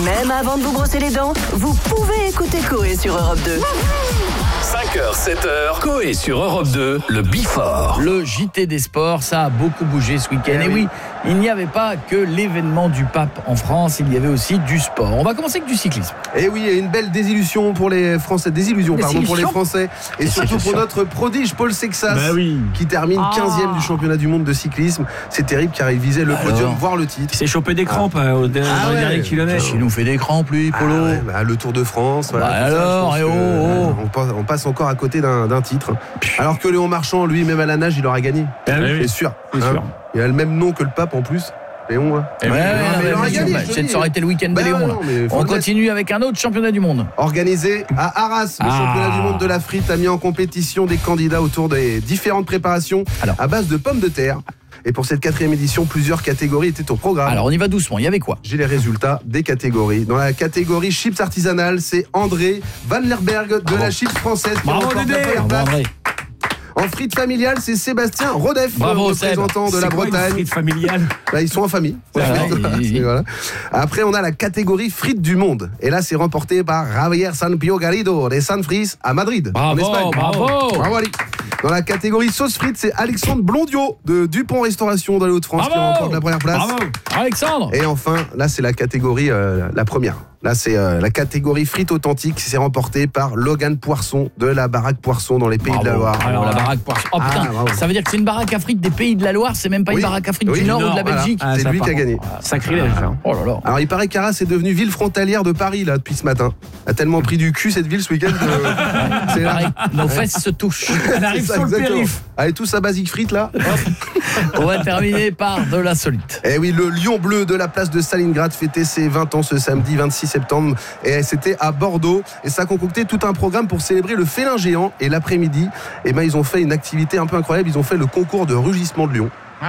Même avant de vous brosser les dents, vous pouvez écouter Coé sur Europe 2. 5h, 7h, Coé sur Europe 2, le Before. Le JT des sports, ça a beaucoup bougé ce week-end. Et oui, il n'y avait pas que l'événement du pape en France, il y avait aussi du sport. On va commencer avec du cyclisme. Et oui, une belle désillusion pour les Français. Pour les Français. Et surtout pour notre prodige Paul Sexas, qui termine 15e du championnat du monde de cyclisme. C'est terrible car il visait le podium, voire le titre. Il s'est chopé des crampes au dernier kilomètre. Il nous fait des crampes, lui, Polo. Le Tour de France. Voilà, on passe encore à côté d'un titre. Alors que Léon Marchand, lui, même à la nage, il aura gagné. C'est sûr. Il a le même nom que le pape en plus. Léon, ça aurait été le week-end de Léon. On continue avec un autre championnat du monde. Organisé à Arras, le championnat du monde de la frite a mis en compétition des candidats autour des différentes préparations à base de pommes de terre. Et pour cette 4e édition, plusieurs catégories étaient au programme. Alors on y va doucement, il y avait quoi ? J'ai les résultats des catégories. Dans la catégorie chips artisanales, c'est André Van Lerberg de la chips française qui remporte la première place. En frites familiales, c'est Sébastien Rodef, représentant de la Bretagne. Frites familiales. Ils sont en famille. Voilà. Après, on a la catégorie frites du monde. Et là, c'est remporté par Javier Sanpio Garrido des Sanfris à Madrid, en Espagne. Bravo Ali. Dans la catégorie sauce frites, c'est Alexandre Blondiot de Dupont Restauration dans les Hauts-de-France qui remporte la première place. Bravo Alexandre. Et enfin, là, c'est la catégorie, la première. Là, c'est la catégorie frites authentiques. C'est remporté par Logan Poisson de la baraque Poisson dans les Pays de la Loire. Alors, la baraque Poisson. Oh putain, ça veut dire que c'est une baraque à frites des Pays de la Loire, c'est même pas une baraque à frites du Nord ou de la Belgique. C'est lui qui a gagné. Sacrilège. Oh là là. Alors, il paraît qu'Arras est devenue ville frontalière de Paris là depuis ce matin. A tellement pris du cul cette ville ce week-end. C'est pareil, nos fesses se touchent. Elle arrive sur le périph'. Allez, tous à Basic Frites là. On va terminer par de l'insolite. Eh oui, le Lion bleu de la place de Stalingrad fêtait ses 20 ans ce samedi 26 septembre. Et c'était à Bordeaux. Et ça a concocté tout un programme pour célébrer le félin géant. Et l'après-midi, ils ont fait une activité un peu incroyable. Ils ont fait le concours de rugissement de lion.